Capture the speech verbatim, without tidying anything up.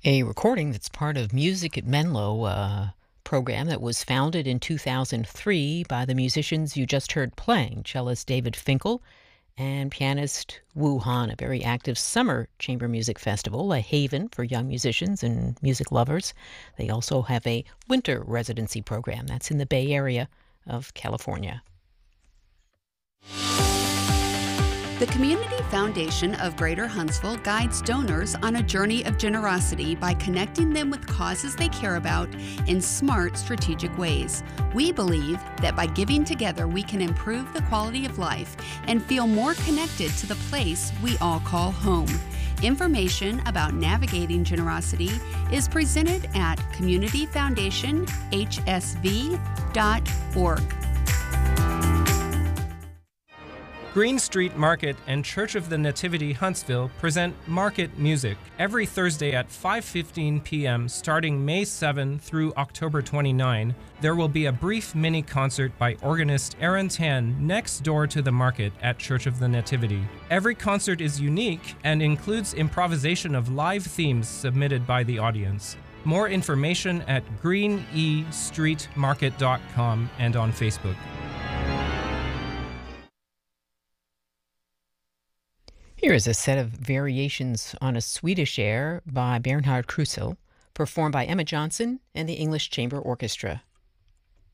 A recording that's part of Music at Menlo, a program that was founded in two thousand three by the musicians you just heard playing, cellist David Finkel and pianist Wu Han, a very active summer chamber music festival, a haven for young musicians and music lovers. They also have a winter residency program that's in the Bay Area of California. The Community Foundation of Greater Huntsville guides donors on a journey of generosity by connecting them with causes they care about in smart, strategic ways. We believe that by giving together, we can improve the quality of life and feel more connected to the place we all call home. Information about navigating generosity is presented at community foundation h s v dot org. Green Street Market and Church of the Nativity Huntsville present Market Music every Thursday at five fifteen p.m. starting May seventh through October twenty-ninth. There will be a brief mini concert by organist Aaron Tan next door to the market at Church of the Nativity. Every concert is unique and includes improvisation of live themes submitted by the audience. More information at green e street market dot com and on Facebook. Here is a set of variations on a Swedish air by Bernhard Krusel, performed by Emma Johnson and the English Chamber Orchestra.